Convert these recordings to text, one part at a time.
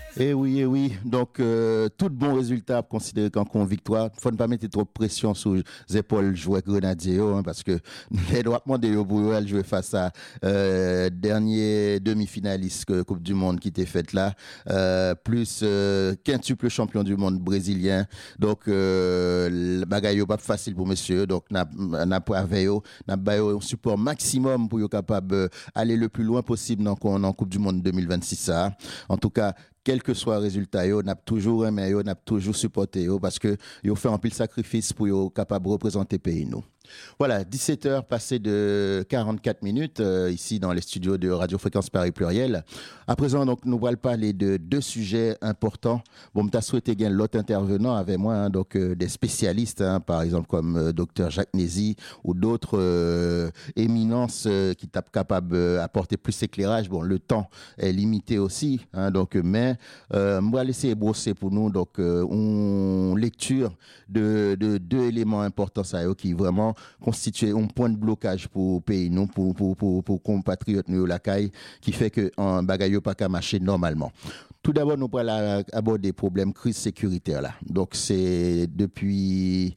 Eh oui. Donc, tout bon résultat considéré comme victoire. Il ne faut pas mettre trop de pression sur les épaules joueurs grenadiers, hein, parce que les droits demandés pour jouer face à dernier demi-finaliste Coupe du Monde qui était faite là, plus quintuple champion du monde brésilien. Donc, le bagaille pas facile pour monsieur. Donc, n'a pas un support maximum pour être capable d'aller le plus loin possible dans Coupe du Monde 2026. Ça. En tout cas, quel que soit le résultat, on a toujours aimé, on a toujours supporté, parce que ils ont fait un pile sacrifice pour être capable de représenter le pays. Nous. Voilà, 17h passées de 44 minutes ici dans les studios de Radio Fréquence Paris Pluriel. À présent, donc, nous allons parler de deux sujets importants. Bon, je souhaité gagner l'autre intervenant avec moi, hein, donc des spécialistes, hein, par exemple comme Dr Jacques Nézy ou d'autres éminences qui sont capables d'apporter plus d'éclairage. Bon, le temps est limité aussi, hein, donc, mais on va laisser brosser pour nous donc une lecture de deux éléments importants ça, qui vraiment constituer un point de blocage pour le pays, nous, pour compatriotes nous la caille, qui fait que un bagaille pas qu'à marcher normalement. Tout d'abord, nous allons aborder des problèmes crise sécuritaire là. Donc c'est depuis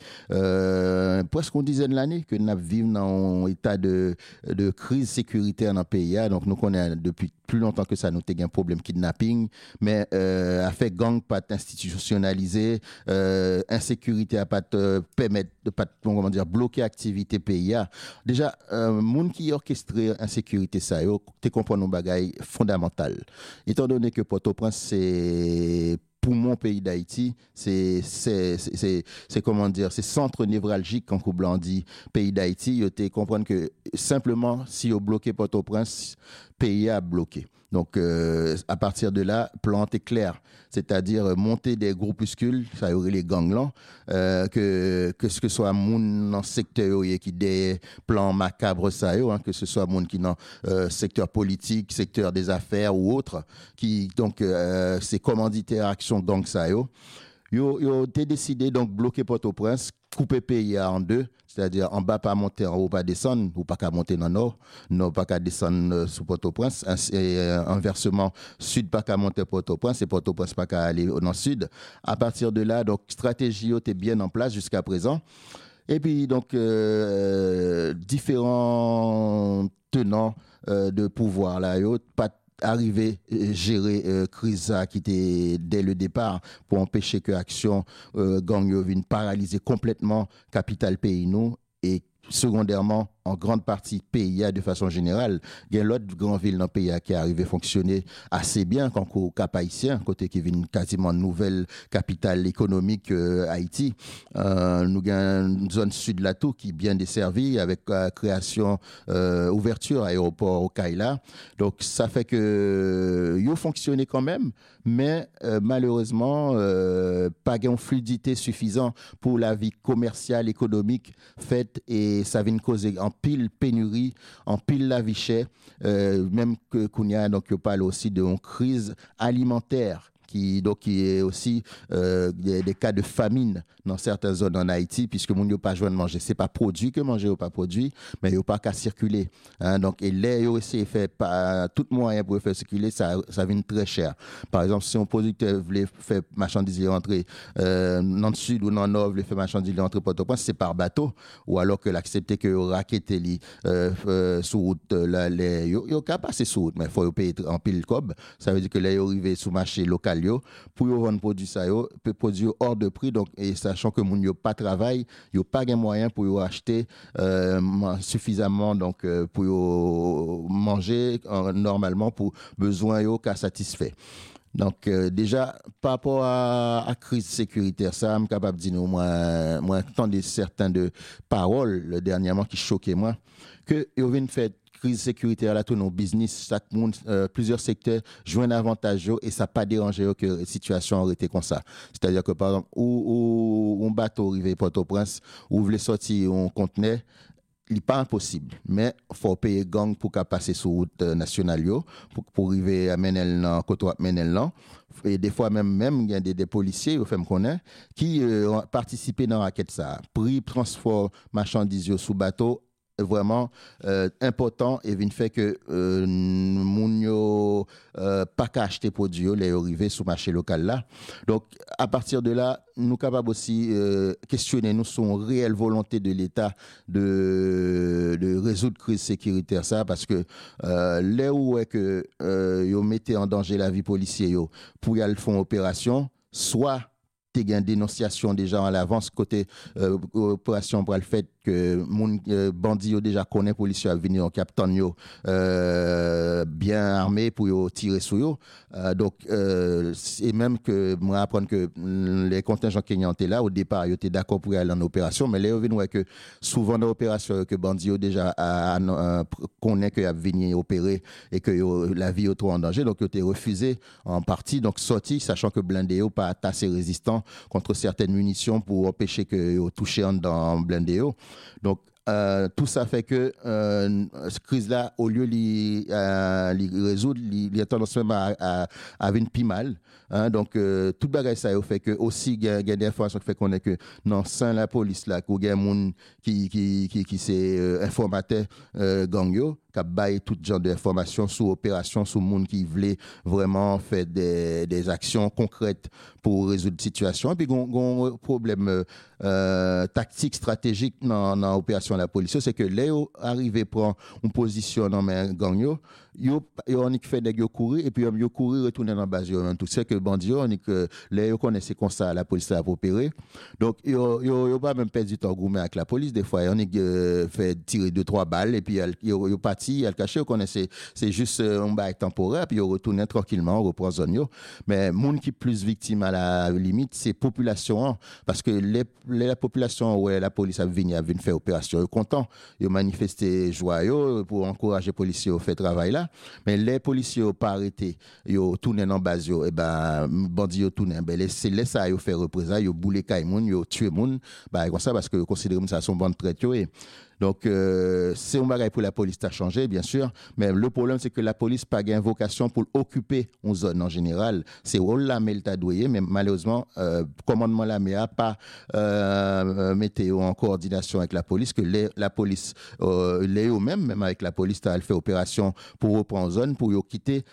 presque une dizaine d'années que nous vivons dans un état de crise sécuritaire dans le pays. Donc nous connaissons depuis plus longtemps que ça nous avons un problème kidnapping, mais affaire gang pas institutionnalisé, insécurité à pas permettre de pas comment dire bloquer activité pays. Déjà monde qui orchestré insécurité ça yo, tu comprends nos bagailles fondamentales. Étant donné que Port-au-Prince c'est pour mon pays d'Haïti, c'est comment dire, c'est centre névralgique quand on blanc dit pays d'Haïti, vous te comprendre que simplement si vous bloquez Port-au-Prince, pays a bloqué. Donc à partir de là, plan est clair, c'est-à-dire monter des groupuscules, ça y aurait les gangs là, que ce que soit moun dans secteur qui des plans macabres ça y, hein, que ce soit moun qui dans secteur politique, secteur des affaires ou autre, qui donc c'est commanditaire action gang ça y. Yo t'es décidé donc bloquer Port-au-Prince, couper pays en deux, c'est-à-dire en bas pas monter, en haut pas descendre, ou pas qu'à monter dans le nord, nord pas qu'à descendre sous Port-au-Prince, et inversement, sud pas qu'à monter Port-au-Prince, et Port-au-Prince pas qu'à aller dans le sud. À partir de là, donc stratégie était bien en place jusqu'à présent. Et puis donc différents tenants de pouvoir là, pas arriver gérer crise qui était dès le départ pour empêcher que action gang yo vienne paralyser complètement capitale pays nous et secondairement en grande partie pays de façon générale, il y a l'autre grande ville dans le pays qui est arrivé à fonctionner assez bien quand au Cap haïtien, côté qui vient quasiment nouvelle capitale économique Haïti. Nous avons une zone sud là tout qui est bien desservie avec création, ouverture aéroport au Kaila. Donc ça fait que il fonctionné quand même, mais malheureusement pas une fluidité suffisante pour la vie commerciale, économique faite et ça vient causer en pile pénurie, en pile la vie chère, même que Kounia donc il parle aussi d'une crise alimentaire qui est aussi des cas de famine dans certaines zones en Haïti puisque moun yo pas joindre manger, c'est pas produit que manger ou pas produit, mais yo pas qu'à circuler, hein, donc et là yo essayer fait pas tout moyen pour faire circuler, ça vient très cher. Par exemple, si un producteur voulait faire marchandises rentrer dans le sud ou dans le nord, voulait faire marchandises rentrer Port-au-Prince, c'est par bateau ou alors que l'accepter que raquette li sur route là les yo ka passer sur route mais faut payer en pile cob, ça veut dire que là yo arrivé sous marché local pour vendre produit ça peut produire hors de prix, donc et sachant que moun yo pas travail, yo pas gain moyen pour acheter suffisamment donc pour manger normalement pour besoin yo qu'a satisfait. Donc déjà par rapport à crise sécuritaire ça me capable dire moi entendez certains de paroles dernièrement qui choquaient moi que yo vinn fait crise sécuritaire là tout nos business chaque monde plusieurs secteurs jouent un avantage et ça pas dérangé que la situation aurait été comme ça, c'est-à-dire que par exemple où un bateau arrivé Port-au-Prince ou voulait sortir un conteneur, il n'est pas impossible, mais il faut payer gang pour passer sur route nationale pour arriver à Menel dans côté Menel là. Et des fois même il y a des policiers au fait connaît qui ont participé dans la raquette ça, prix transport marchandises sous bateau vraiment important et vient fait que moun yo pas qu'à acheter produits les arrivés sur le marché local là. Donc à partir de là, nous capables aussi questionner nous son réelle volonté de l'État de résoudre crise sécuritaire ça parce que là où est que yo mettez en danger la vie policière yo pour y aller faire opération, soit tu as une dénonciation déjà à l'avance côté opération pour le fait que mon bandit déjà connaît policier à venir en capitaine bien armé pour tirer sur eux donc et même que moi apprendre que les contingents kenyans étaient là au départ ils étaient d'accord pour aller en opération mais là ils viennent que souvent dans l'opération que bandit déjà connaît que a venir opérer et que la vie est trop en danger donc ils étaient refusés en partie donc sorti sachant que blindé pas assez résistant contre certaines munitions pour empêcher que toucher dans blindé. Donc tout ça fait que cette crise-là, au lieu de résoudre, il a tendance même à venir plus mal. Hein, donc, tout bagage ça fait que aussi il y a des informations qui fait qu'on est que non sans la police là, qu'il y a des gens qui s'est informateur gang yo, qui a baillé tout genre d'informations sur opération, sur monde qui voulait vraiment faire des actions concrètes pour résoudre la situation. Et puis, un problème tactique, stratégique dans l'opération de la police, c'est que là, arrivé prendre une position dans les gang yo on fait des courir et puis yo courir retourner dans la base tout c'est que bandit on que les yo connaissent comme ça la police a opéré donc yo pas même perdu du temps gourmet avec la police des fois on fait tirer 2-3 balles et puis yo parti elle caché on connaissait c'est juste un bail temporaire puis yo retourner tranquillement on reprend zone yo mais monde qui plus victime à la limite c'est population parce que la population où la police a venu faire opération yo content yo manifester joyeux pour encourager les policiers à faire travail là. Mais les policiers n'ont pas arrêté, ils ont tourné dans la base, et ben, bandits ont tourné, c'est là ça, ils ont fait représailles, ils ont boulé Kaimoun, ils ont tué Moun, comme ça, parce que ils considèrent que ça sont bande traite. Donc, c'est un bagage pour la police qui a changé, bien sûr, mais le problème, c'est que la police n'a pas vocation pour occuper une zone en général. C'est rôle la mais mais malheureusement, le commandement la n'a pas météo en coordination avec la police, que la police, même avec la police, a fait opération pour reprendre zone, pour quitter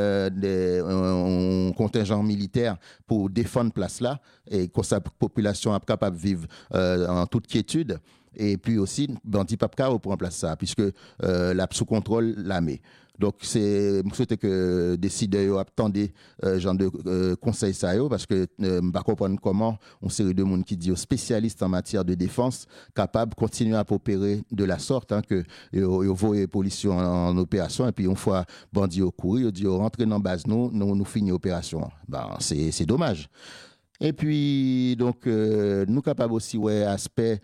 un contingent militaire pour défendre place là, et que sa population est capable de vivre en toute quiétude. Et puis aussi, bandit papka pour remplacer ça, puisque la sous contrôle l'armée. Donc, je souhaite que décideurs attendez genre de conseil ça parce que je pas comprendre comment une série de monde qui dit aux spécialistes en matière de défense capable de continuer à opérer de la sorte que ils voient les policiers en opération et puis une fois bandit au courir, ils disent rentrer dans base nous finir l'opération. C'est dommage. Et puis, donc, nous capables aussi, aspect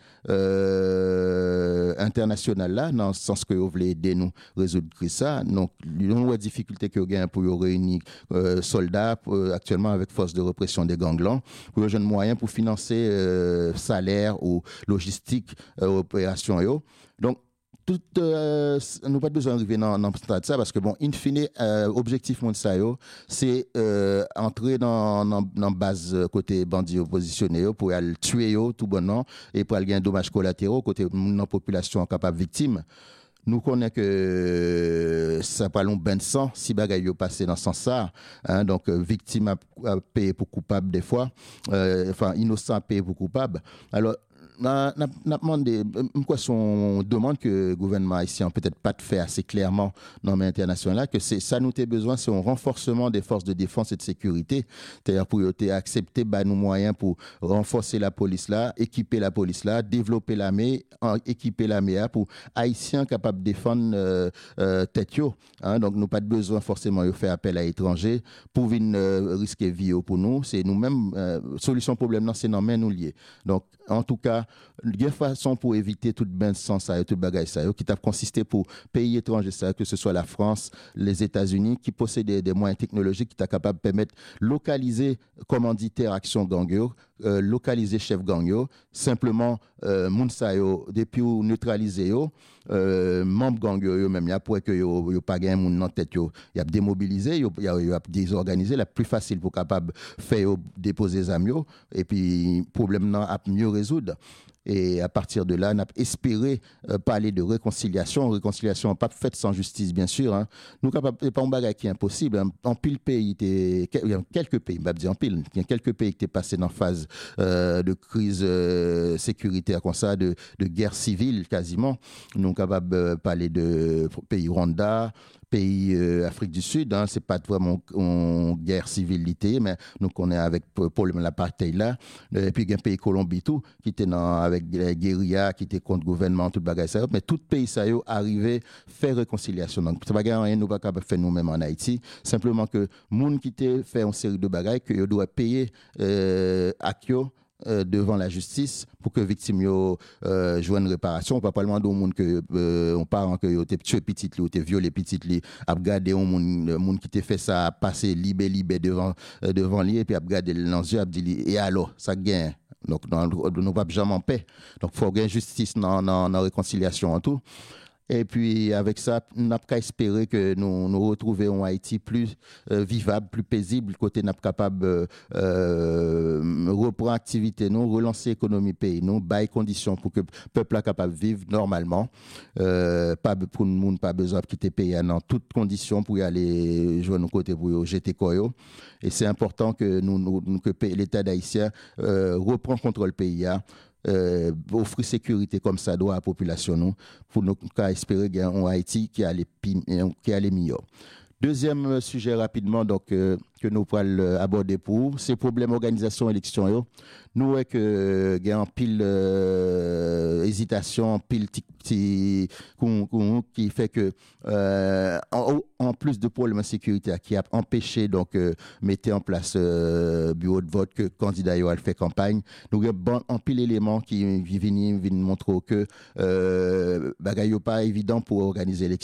international là, dans le sens que vous voulez aider nous résoudre ça. Donc, une difficulté que vous avez pour réunir soldats actuellement avec force de répression des ganglans, pour les jeunes moyens pour financer salaire ou logistique opération. Donc, nous n'avons pas besoin d'arriver dans ce stade ça parce que bon in fine objectif mon ça c'est entrer dans base côté bandit oppositionné pour aller tuer tout bonnement et pour aller gagner dommages collatéraux côté la population capable victime. Nous connaissons que ça pas long ben de sang si bagaille yo passé dans ce sens ça donc victime a payé pour coupable des fois innocent a payé pour coupable. Alors n'a demandé quoi son demande que le gouvernement haïtien peut-être pas de faire assez clairement dans les internationales que c'est ça nous avons besoin c'est un renforcement des forces de défense et de sécurité c'est-à-dire pour accepter nos moyens pour renforcer la police là équiper la police là développer l'armée équiper l'armée pour haïtiens capables de défendre tête yo donc nous pas de besoin forcément de faire appel à étrangers pour venir risquer vie pour nous c'est nous-mêmes solution problème non c'est non mais nous liés donc en tout cas il y a une façon pour éviter toute bain de sang ça tout bagage ça qui t'a consisté pour pays étrangers ça que ce soit la France les États-Unis qui possèdent des moyens technologiques qui t'a capable de permettre localiser commanditaire action gang localiser chef gang yo, simplement moun sa yo depuis ou neutraliser yo, membre gang yo même y a pour que yo pas gain moun dans tête yo, y a démobiliser yo a désorganiser la plus facile pour capable faire déposer zam yo et puis problème nan a mieux résoudre. Et à partir de là, on a espéré parler de réconciliation. Réconciliation pas faite sans justice, bien sûr. Hein. Nous, c'est pas un bagage qui est impossible. En pile pays, il y a quelques pays, je dire en pile, il y a quelques pays qui étaient passés dans phase de crise sécuritaire comme ça, de guerre civile quasiment. Nous sommes capables de parler de pays Rwanda, pays Afrique du Sud, hein, c'est pas vraiment une guerre civilité, mais nous connaissons avec le problème de l'apartheid là. Et puis il y a un pays Colombie tout qui était avec les guérillas, qui était contre le gouvernement, tout le bagage ça. Mais tout pays ça y est arrivé faire réconciliation. Donc ça va rien nous pas capable faire nous-mêmes en Haïti. Simplement que monde qui était fait une série de bagages que yo doit payer Akio devant la justice pour que victime yo joue une réparation. On pas parler de monde que on parent que yo t'es tué petite li ou t'es violé petite li a regarder un monde qui t'a fait ça passer libé devant lui et puis a regarder dans yeux a dit et alors ça gagne. Donc nous pas jamais en paix. Donc faut gain justice dans réconciliation en tout. Et puis, avec ça, nous n'avons qu'à espérer que nous retrouvions un Haïti plus vivable, plus paisible, côté nous capable reprendre l'activité, nous relancer l'économie pays, nous bailler conditions pour que le peuple soit capable de vivre normalement. Pas pour le monde, pas besoin de quitter le pays dans toutes conditions pour y aller jouer nos côtés pour jeter Koyo. Et c'est important que que l'État d'Haïtien reprend contrôle pays. Offrir sécurité comme ça doit à la population nous, pour nous espérer qu'il y a un Haïti qui a les meilleurs. Deuxième sujet rapidement donc que nous pourrons aborder pour ces problèmes organisation élection. Nous voyons que il y a un pile hésitation, pile qui fait que en plus de problèmes de sécurité qui a empêché donc mettre en place bureau de vote que candidat a fait campagne, nous avons un pile éléments qui viennent montrer que bagaille pas évident pour organiser l'élection.